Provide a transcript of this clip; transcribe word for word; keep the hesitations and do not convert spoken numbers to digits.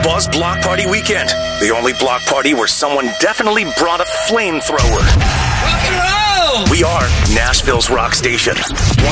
Buzz Block Party Weekend. The only block party where someone definitely brought a flamethrower. Rock and roll! We are Nashville's rock station.